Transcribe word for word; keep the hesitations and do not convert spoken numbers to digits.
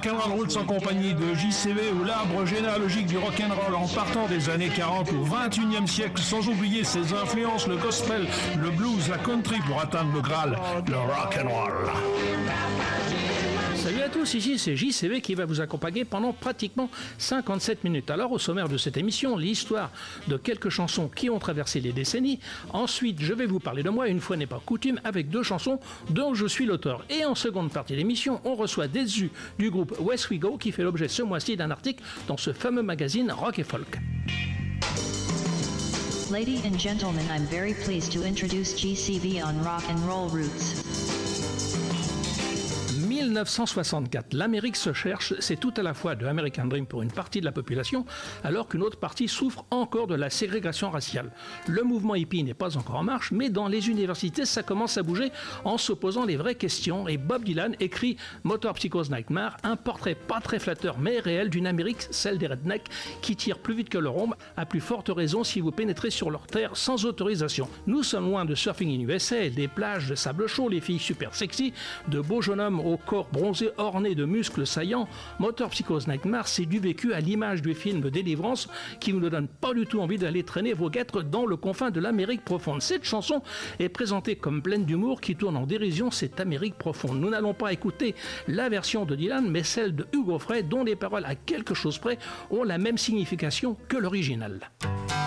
Rock'n'Roll Roots en compagnie de J C V ou l'arbre généalogique du rock'n'roll en partant des années quarante au vingt et unième siècle, sans oublier ses influences, le gospel, le blues, la country pour atteindre le Graal, le rock'n'roll. Salut à tous, ici c'est J C V qui va vous accompagner pendant pratiquement cinquante-sept minutes. Alors au sommaire de cette émission, l'histoire de quelques chansons qui ont traversé les décennies. Ensuite, je vais vous parler de moi, une fois n'est pas coutume, avec deux chansons dont je suis l'auteur. Et en seconde partie de l'émission, on reçoit Dezu du groupe West We Go qui fait l'objet ce mois-ci d'un article dans ce fameux magazine Rock et Folk. Ladies and gentlemen, I'm very pleased to introduce G C V on Rock and Roll Roots. dix-neuf cent soixante-quatre, l'Amérique se cherche, c'est tout à la fois de American Dream pour une partie de la population, alors qu'une autre partie souffre encore de la ségrégation raciale. Le mouvement hippie n'est pas encore en marche, mais dans les universités, ça commence à bouger en se posant les vraies questions. Et Bob Dylan écrit Motor Psycho's Nightmare, un portrait pas très flatteur mais réel d'une Amérique, celle des rednecks, qui tire plus vite que leur ombre, à plus forte raison si vous pénétrez sur leur terre sans autorisation. Nous sommes loin de Surfing in U S A, des plages de sable chaud, les filles super sexy, de beaux jeunes hommes au corps bronzé orné de muscles saillants. Motor Psycho's Nightmare, c'est du vécu à l'image du film Délivrance qui ne nous donne pas du tout envie d'aller traîner vos guêtres dans le confin de l'Amérique profonde. Cette chanson est présentée comme pleine d'humour qui tourne en dérision cette Amérique profonde. Nous n'allons pas écouter la version de Dylan, mais celle de Hugo Frey, dont les paroles à quelque chose près ont la même signification que l'original.